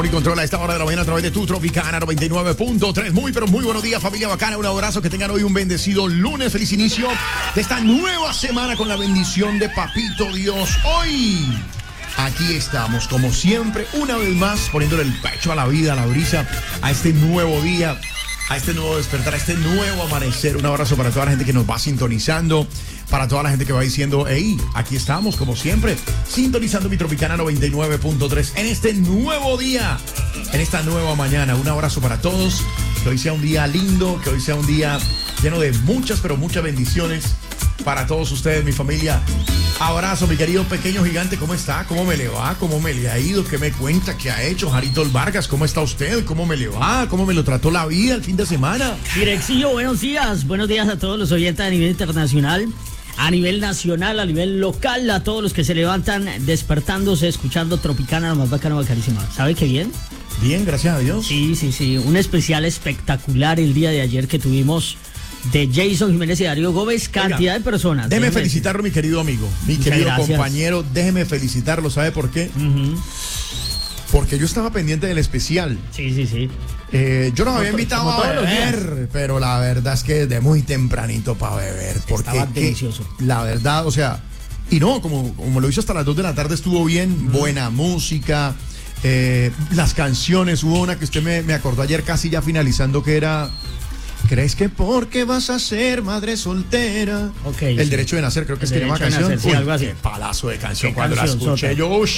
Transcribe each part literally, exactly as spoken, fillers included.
Y controla a esta hora de la mañana a través de tu Tropicana noventa y nueve punto tres. Muy, pero muy buenos días, familia bacana. Un abrazo, que tengan hoy un bendecido lunes. Feliz inicio de esta nueva semana con la bendición de Papito Dios. Hoy, aquí estamos, como siempre, una vez más, poniéndole el pecho a la vida, a la brisa, a este nuevo día, a este nuevo despertar, a este nuevo amanecer. Un abrazo para toda la gente que nos va sintonizando, para toda la gente que va diciendo, hey, aquí estamos, como siempre, sintonizando mi Tropicana noventa y nueve punto tres en este nuevo día, en esta nueva mañana. Un abrazo para todos, que hoy sea un día lindo, que hoy sea un día lleno de muchas, pero muchas bendiciones para todos ustedes, mi familia. Abrazo, mi querido pequeño gigante, ¿cómo está? ¿Cómo me le va? ¿Cómo me le ha ido? ¿Qué me cuenta? ¿Qué ha hecho? Jarito Vargas, ¿cómo está usted? ¿Cómo me le va? ¿Cómo me lo trató la vida el fin de semana? Direccillo, buenos días. Buenos días a todos los oyentes a nivel internacional, a nivel nacional, a nivel local, a todos los que se levantan despertándose, escuchando Tropicana, la más bacana, bacanísima. ¿Sabe qué bien? Bien, gracias a Dios. Sí, sí, sí. Un especial espectacular el día de ayer que tuvimos de Jason Jiménez y Darío Gómez, cantidad Oiga, de personas. Déjeme déjeme felicitarlo, mi querido amigo, mi Muchas querido gracias. compañero, déjeme felicitarlo, ¿sabe por qué? Uh-huh. Porque yo estaba pendiente del especial. Sí, sí, sí. Eh, yo los había invitado a beber, pero la verdad es que desde muy tempranito para beber. Porque estaba delicioso. La verdad, o sea, y no, como, como lo hizo hasta las dos de la tarde, estuvo bien, uh-huh. buena música, eh, las canciones, hubo una que usted me, me acordó ayer casi ya finalizando, que era... ¿Crees que porque vas a ser madre soltera? Okay, el sí. derecho de nacer, creo que el es que llama canción. Nacer, sí, Uy, algo así. Qué palazo de canción. Qué Cuando canción, la escuché sota. yo, ush.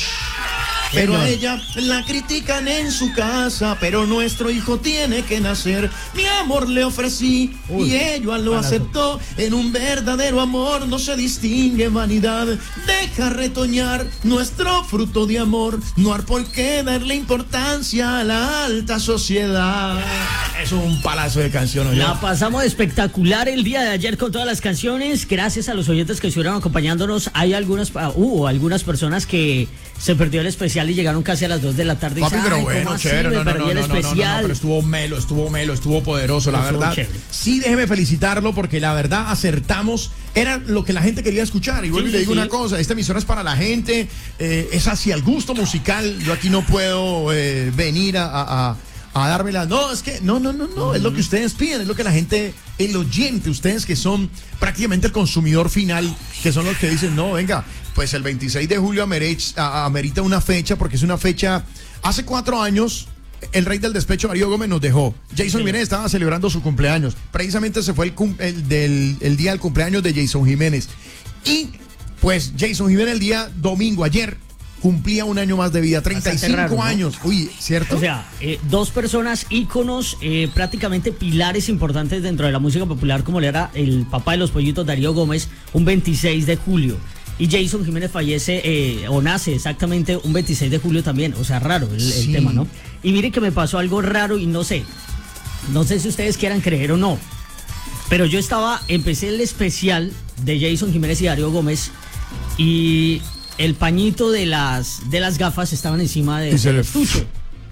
Pero a ella la critican en su casa, pero nuestro hijo tiene que nacer. Mi amor le ofrecí Uy, y ella lo palazo. aceptó. En un verdadero amor no se distingue vanidad. Deja retoñar nuestro fruto de amor. No hay por qué darle importancia a la alta sociedad. Es un palazo de canción, ¿no? La pasamos espectacular el día de ayer con todas las canciones. Gracias a los oyentes que estuvieron acompañándonos. Hay algunas, uh, hubo algunas personas que se perdió el especial y llegaron casi a las dos de la tarde. Papi, y pero bueno, chévere, no, no, no, no, el no, no, no, no, pero estuvo melo, estuvo melo, estuvo poderoso, la estuvo verdad. Chévere. Sí, déjeme felicitarlo porque la verdad acertamos, era lo que la gente quería escuchar. Y vuelvo sí, y le digo sí. una cosa, esta emisora es para la gente, eh, es hacia el gusto musical. Yo aquí no puedo eh, venir a... a, a a dármela, no, es que, no, no, no, no, uh-huh. es lo que ustedes piden, es lo que la gente, el oyente, ustedes que son prácticamente el consumidor final, que son los que dicen, no, venga, pues el veintiséis de julio amerita, amerita una fecha, porque es una fecha, hace cuatro años, el rey del despecho, Darío Gómez, nos dejó. Jason Jiménez sí. estaba celebrando su cumpleaños, precisamente se fue el, el, del, el día del cumpleaños de Jason Jiménez, y pues Jason Jiménez el día domingo, ayer, cumplía un año más de vida, treinta y cinco raro, ¿no? años. Uy, ¿cierto? O sea, eh, dos personas íconos, eh, prácticamente pilares importantes dentro de la música popular, como le era el papá de los pollitos, Darío Gómez, un veintiséis de julio. Y Jason Jiménez fallece, eh, o nace exactamente un veintiséis de julio también. O sea, raro el, sí. el tema, ¿no? Y mire que me pasó algo raro y no sé, no sé si ustedes quieran creer o no, pero yo estaba, empecé el especial de Jason Jiménez y Darío Gómez y... el pañito de las de las gafas estaban encima de, del estuche.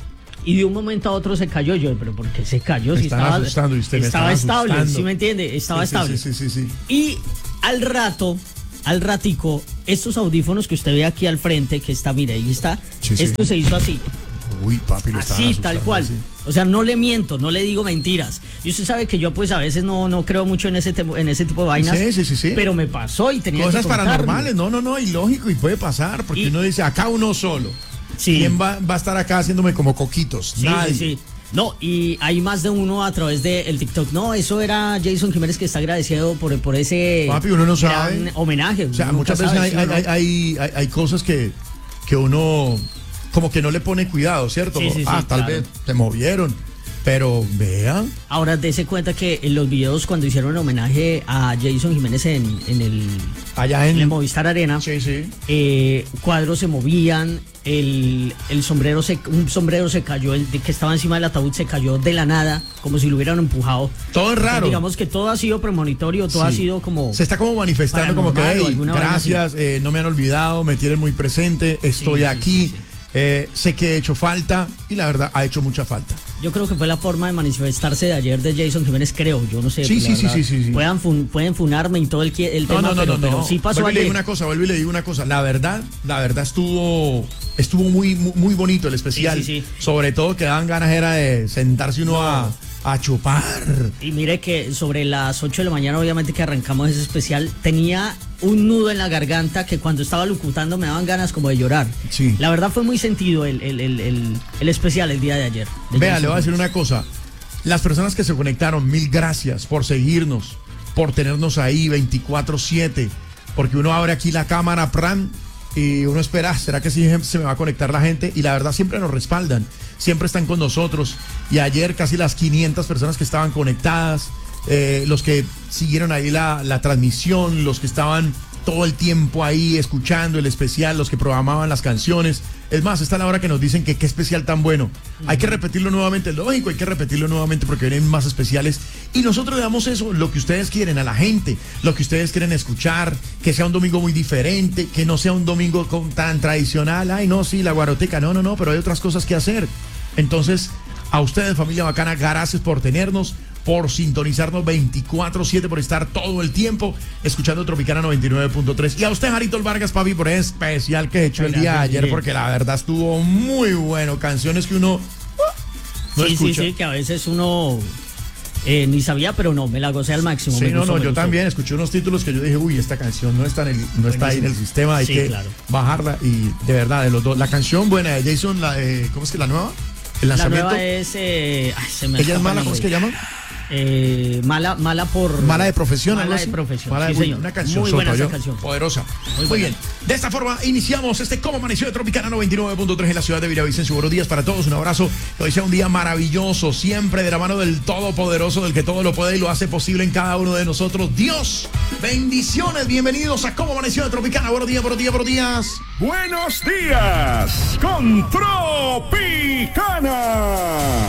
Y de un momento a otro se cayó. Yo, pero ¿por qué se cayó? Si estaba, asustando, y usted estaba me estable, asustando. ¿sí me entiende? Estaba sí, estable. Sí, sí, sí, sí. Y al rato, al ratico, estos audífonos que usted ve aquí al frente, que está, mire, ahí está, sí, esto sí. se hizo así. Uy, papi, lo así, tal cual. Así. O sea, no le miento, no le digo mentiras. Y usted sabe que yo, pues, a veces no, no creo mucho en ese, te- en ese tipo de vainas. Sí, sí, sí, sí. Pero me pasó y tenía Cosas que contarlo. paranormales, no, no, no, ilógico, y puede pasar, porque y, uno dice, acá uno solo. Sí. ¿Quién va, va a estar acá haciéndome como coquitos? Sí, Nadie. sí, sí. No, y hay más de uno a través del de TikTok. No, eso era Jason Jiménez, que está agradecido por, por ese Papi, uno no sabe. homenaje. O sea, muchas veces hay, hay, hay, hay, hay, hay cosas que, que uno como que no le pone cuidado, ¿cierto? Sí, sí, ah, sí, tal claro. vez se movieron, pero vean. Ahora dése cuenta que en los videos cuando hicieron homenaje a Jason Jiménez en, en el allá en, en el Movistar Arena, sí, sí. Eh, cuadros se movían, el, el sombrero se, un sombrero se cayó, el de que estaba encima del ataúd se cayó de la nada, como si lo hubieran empujado. Todo es raro. Entonces, digamos que todo ha sido premonitorio, todo sí. ha sido como... Se está como manifestando como que, hey, gracias, eh, no me han olvidado, me tienen muy presente, estoy sí, aquí, sí, sí. Eh, sé que he hecho falta y la verdad ha hecho mucha falta. Yo creo que fue la forma de manifestarse de ayer de Jason Jiménez, creo, yo no sé. Sí, sí, sí, sí, sí, sí. Puedan fun, pueden funarme y todo el, el no, tema, no, no, pero, no, pero no. sí pasó vuelvo ayer. Y le digo una cosa, vuelvo y le digo una cosa. La verdad, la verdad estuvo estuvo muy, muy, muy bonito el especial. Sí, sí, sí. Sobre todo que daban ganas era de sentarse uno no. a, a chupar. Y mire que sobre las ocho de la mañana, obviamente que arrancamos ese especial, tenía un nudo en la garganta que cuando estaba locutando me daban ganas como de llorar. Sí. La verdad fue muy sentido el, el, el, el, el especial el día de ayer. De Vea, le voy a decir una cosa. Las personas que se conectaron, mil gracias por seguirnos, por tenernos ahí veinticuatro siete, porque uno abre aquí la cámara, pran, y uno espera, ¿será que sí se me va a conectar la gente? Y la verdad siempre nos respaldan, siempre están con nosotros. Y ayer casi las quinientas personas que estaban conectadas, eh, los que siguieron ahí la, la transmisión, los que estaban todo el tiempo ahí escuchando el especial, los que programaban las canciones. Es más, está la hora que nos dicen que qué especial tan bueno. Uh-huh. Hay que repetirlo nuevamente, lógico, hay que repetirlo nuevamente porque vienen más especiales. Y nosotros le damos eso, lo que ustedes quieren a la gente, lo que ustedes quieren escuchar, que sea un domingo muy diferente, que no sea un domingo con, tan tradicional. Ay, no, sí, la guaroteca, no, no, no, pero hay otras cosas que hacer. Entonces, a ustedes, familia bacana, gracias por tenernos, por sintonizarnos veinticuatro siete, por estar todo el tiempo escuchando Tropicana noventa y nueve punto tres. Y a usted, Jarito Vargas, papi, por ese especial que he hecho el día de ayer, porque la verdad estuvo muy bueno. Canciones que uno uh, no sí, escucha. Sí, sí, que a veces uno eh, ni sabía, pero no, me la gocé al máximo. Sí, me no, gustó, no, me yo gustó. también escuché unos títulos que yo dije, uy, esta canción no está en el, no está ahí en el sistema, hay sí, que claro. bajarla. Y de verdad, de los dos, la canción buena de Jason, la de, ¿cómo es que la nueva? El lanzamiento. La nueva es, eh, ay, se me ¿Ella es mala? ¿Cómo es que llama? Eh, mala, mala por. Mala de profesión, Mala algo de así. profesión. Mala de, sí, uy, señor. una canción, muy buena soto, esa yo, canción. poderosa. Muy, muy bien. De esta forma iniciamos este Cómo Amaneció de Tropicana noventa y nueve punto tres en la ciudad de Villavicencio. Buenos días para todos, un abrazo. Que hoy sea un día maravilloso, siempre de la mano del Todopoderoso, del que todo lo puede y lo hace posible en cada uno de nosotros. Dios, bendiciones, bienvenidos a Cómo Amaneció de Tropicana. Buenos días, buenos días, buenos días. Buenos días con Tropicana.